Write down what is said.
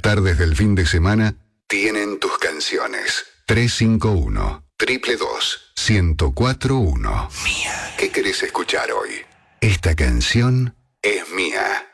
tardes del fin de semana tienen tus canciones. 351-222-1041. Mía. ¿Qué querés escuchar hoy? Esta canción es mía.